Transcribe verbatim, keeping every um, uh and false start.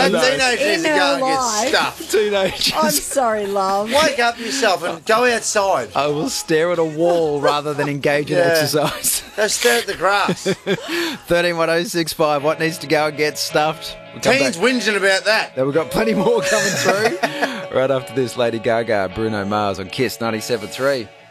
That No. teenager needs to In go her and get life. stuffed. Teenagers. I'm sorry, love. Wake up yourself and go outside. I will stare at a wall rather than engage in Yeah. exercise. Go stare at the grass. thirteen one oh six five. What needs to go and get stuffed? We'll come Teens back. whinging about that. Then we've got plenty more coming through. Right after this, Lady Gaga, Bruno Mars on Kiss ninety-seven point three.